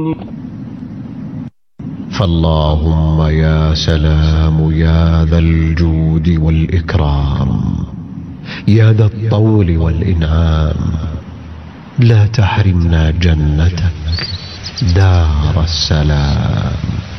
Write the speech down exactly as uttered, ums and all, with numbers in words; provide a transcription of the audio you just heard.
فاللهم يا سلام يا ذا الجود والإكرام يا ذا الطول والإنعام لا تحرمنا جنتك دار السلام.